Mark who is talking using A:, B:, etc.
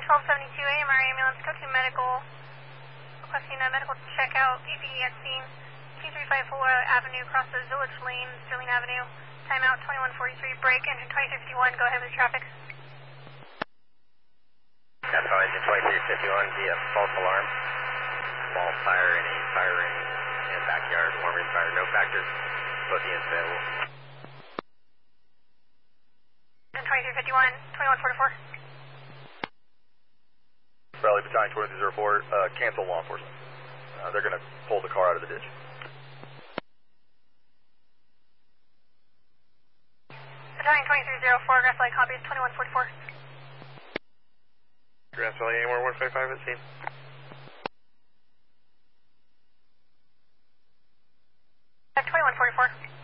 A: 1272 AMR ambulance, go to medical, requesting a medical checkout, ED at scene, 2354 Avenue, cross the Village Lane, Sterling Avenue, timeout 2143, break, engine 2351, go ahead with traffic.
B: That's all, engine 2351 via false alarm, small fire, any firing in the backyard, warming fire, no factors, both units available.
A: Engine 2351, 2144.
C: Valley Battalion 2304, cancel law enforcement. They're going to pull the car out of the ditch.
A: Battalion 2304, Grass Valley copies 2144.
C: Grass Valley, anywhere 155 at scene.
A: At 2144.